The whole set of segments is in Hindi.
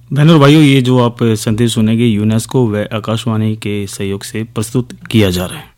बहनों और भाइयों, ये जो आप संदेश सुनेंगे यूनेस्को व आकाशवाणी के सहयोग से प्रस्तुत किया जा रहा है।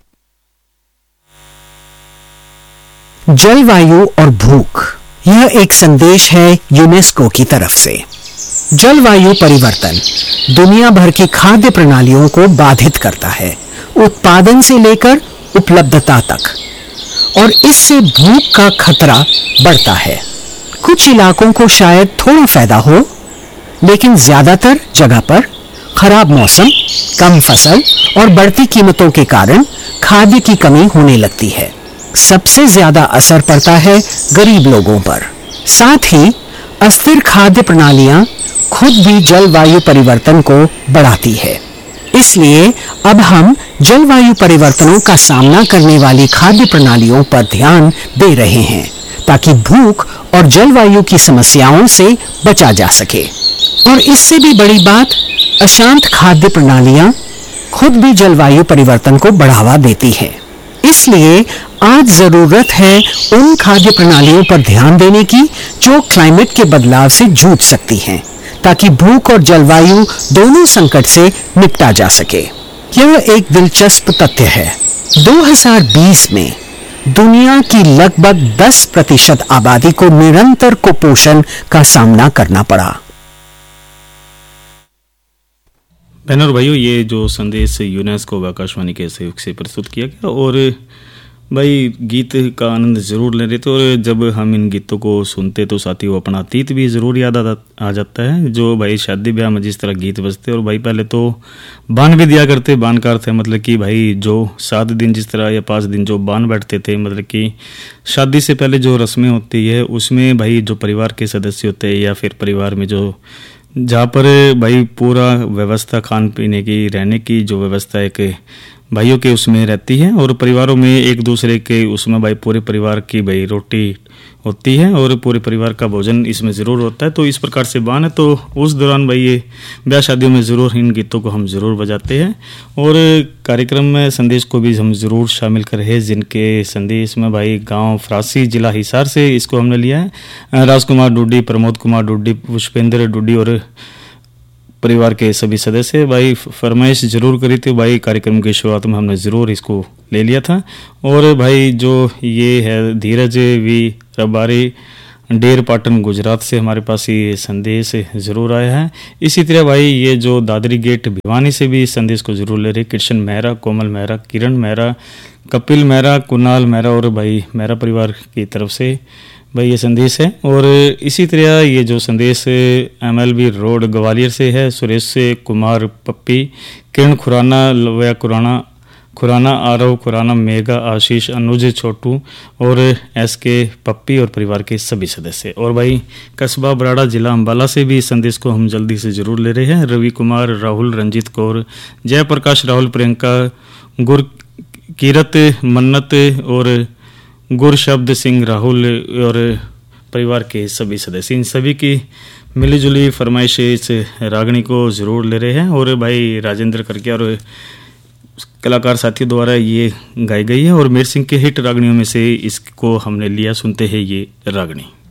जलवायु और भूख, यह एक संदेश है यूनेस्को की तरफ से। जलवायु परिवर्तन दुनिया भर की खाद्य प्रणालियों को बाधित करता है, उत्पादन से लेकर उपलब्धता तक, और इससे भूख का खतरा बढ़ता है। कुछ इलाकों को शायद थोड़ा फायदा हो, लेकिन ज्यादातर जगह पर खराब मौसम, कम फसल और बढ़ती कीमतों के कारण खाद्य की कमी होने लगती है। सबसे ज्यादा असर पड़ता है गरीब लोगों पर। साथ ही अस्थिर खाद्य प्रणालियां खुद भी जलवायु परिवर्तन को बढ़ाती है। इसलिए अब हम जलवायु परिवर्तनों का सामना करने वाली खाद्य प्रणालियों पर ध्यान दे रहे हैं, ताकि भूख और जलवायु की समस्याओं से बचा जा सके। और इससे भी बड़ी बात, अशांत खाद्य प्रणालियां खुद भी जलवायु परिवर्तन को बढ़ावा देती है। इसलिए आज जरूरत है उन खाद्य प्रणालियों पर ध्यान देने की जो क्लाइमेट के बदलाव से जूझ सकती हैं, ताकि भूख और जलवायु दोनों संकट से निपटा जा सके। यह एक दिलचस्प तथ्य है। 2020 में दुनिया की लगभग 10% आबादी को निरंतर कुपोषण का सामना करना पड़ा। बहनों और भाइयों, ये जो संदेश यूनेस्को व आकाशवाणी के सहयोग से प्रस्तुत किया गया, और भाई गीत का आनंद जरूर ले रहे थे। और जब हम इन गीतों को सुनते तो साथी वो अपना अतीत भी जरूर याद आ जाता है। जो भाई शादी ब्याह में जिस तरह गीत बजते, और भाई पहले तो बान भी दिया करते, बानकार थे, मतलब कि भाई जो 7 दिन जिस तरह या 5 दिन जो बान बैठते थे, मतलब कि शादी से पहले जो रस्में होती है उसमें भाई जो परिवार के सदस्य होते हैं या फिर परिवार में जो जहाँ पर भाई पूरा व्यवस्था खान पीने की, रहने की जो व्यवस्था एक भाइयों के उसमें रहती है, और परिवारों में एक दूसरे के उसमें भाई पूरे परिवार की भाई रोटी होती है और पूरे परिवार का भोजन इसमें ज़रूर होता है। तो इस प्रकार से बान है, तो उस दौरान भाई ये ब्याह शादियों में ज़रूर इन गीतों को हम ज़रूर बजाते हैं। और कार्यक्रम में संदेश को भी हम ज़रूर शामिल कर रहे हैं, जिनके संदेश में भाई गांव फरासी, जिला हिसार से इसको हमने लिया है। राजकुमार डुड्डी, प्रमोद कुमार डुड्डी, पुष्पेंद्र डुड्डी और परिवार के सभी सदस्य भाई फरमाइश जरूर करी थी। भाई कार्यक्रम की शुरुआत में हमने ज़रूर इसको ले लिया था। और भाई जो ये है धीरज वी रबारी, डेर पाटन, गुजरात से हमारे पास ये संदेश ज़रूर आया है। इसी तरह भाई ये जो दादरी गेट भिवानी से भी संदेश को ज़रूर ले रहे, कृष्ण मेहरा, कोमल मेहरा, किरण मेहरा, कपिल मेहरा, कुणाल मेहरा और भाई मेहरा परिवार की तरफ से भाई ये संदेश है। और इसी तरह ये जो संदेश MLB रोड ग्वालियर से है, सुरेश कुमार पप्पी, किरण खुराना, लवया खुराना, आरव खुराना, मेघा, आशीष, अनुज, छोटू और SK पप्पी और परिवार के सभी सदस्य। और भाई कस्बा बराड़ा, जिला अम्बाला से भी संदेश को हम जल्दी से जरूर ले रहे हैं। रवि कुमार, राहुल, रंजीत कौर, जयप्रकाश, राहुल, प्रियंका, गुरकीरत, मन्नत और गुरशब्द सिंह, राहुल और परिवार के सभी सदस्य, इन सभी की मिलीजुली फरमाइश इस रागनी को ज़रूर ले रहे हैं। और भाई राजेंद्र करके और कलाकार साथियों द्वारा ये गाई गई है, और मीर सिंह के हिट रागनियों में से इसको हमने लिया। सुनते हैं ये रागनी।